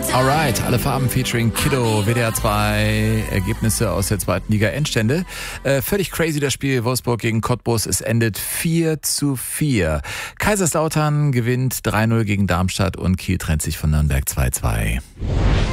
Alright, alle Farben featuring Kiddo, WDR 2, Ergebnisse aus der zweiten Liga, Endstände. Völlig crazy das Spiel, Wolfsburg gegen Cottbus, es endet 4:4. Kaiserslautern gewinnt 3:0 gegen Darmstadt und Kiel trennt sich von Nürnberg 2:2.